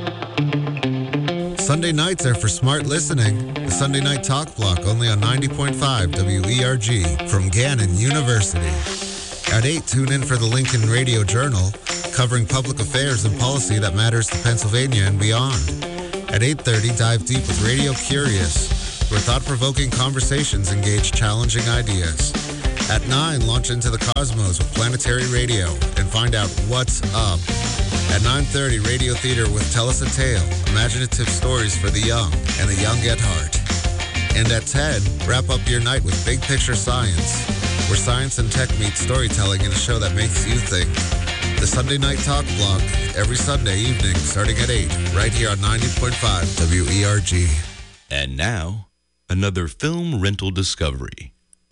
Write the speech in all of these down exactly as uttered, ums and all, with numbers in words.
Sunday nights are for smart listening. The Sunday Night Talk Block, only on ninety point five W E R G from Gannon University. At eight, tune in for the Lincoln Radio Journal, covering public affairs and policy that matters to Pennsylvania and beyond. At eight thirty, dive deep with Radio Curious, where thought-provoking conversations engage challenging ideas. At nine, launch into the cosmos with Planetary Radio and find out what's up. At nine thirty, Radio Theater with Tell Us a Tale, imaginative stories for the young and the young at heart. And at ten, wrap up your night with Big Picture Science, where science and tech meet storytelling in a show that makes you think. The Sunday Night Talk Block, every Sunday evening starting at eight, right here on ninety point five W E R G. And now, another film rental discovery.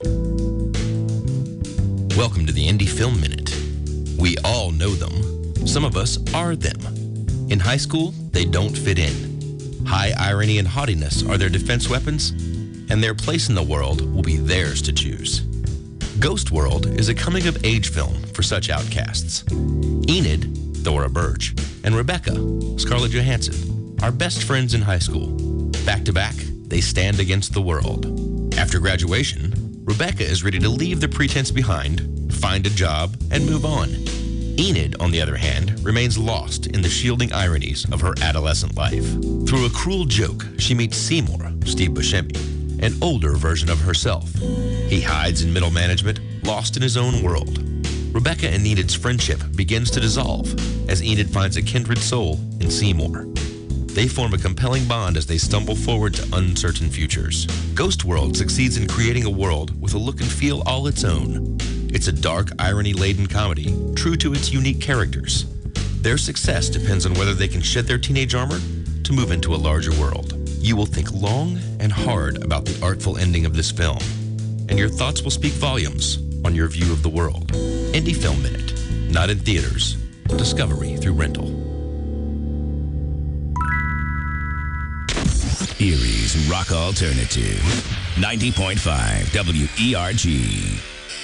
Welcome to the Indie Film Minute. We all know them. Some of us are them. In high school, they don't fit in. High irony and haughtiness are their defense weapons, and their place in the world will be theirs to choose. Ghost World is a coming-of-age film for such outcasts. Enid, Thora Birch, and Rebecca, Scarlett Johansson, are best friends in high school. Back to back, they stand against the world. After graduation, Rebecca is ready to leave the pretense behind, find a job, and move on. Enid, on the other hand, remains lost in the shielding ironies of her adolescent life. Through a cruel joke, she meets Seymour, Steve Buscemi, an older version of herself. He hides in middle management, lost in his own world. Rebecca and Enid's friendship begins to dissolve as Enid finds a kindred soul in Seymour. They form a compelling bond as they stumble forward to uncertain futures. Ghost World succeeds in creating a world with a look and feel all its own. It's a dark, irony-laden comedy, true to its unique characters. Their success depends on whether they can shed their teenage armor to move into a larger world. You will think long and hard about the artful ending of this film, and your thoughts will speak volumes on your view of the world. Indie Film Minute, not in theaters, discovery through rental. Erie's Rock Alternative, ninety point five W E R G.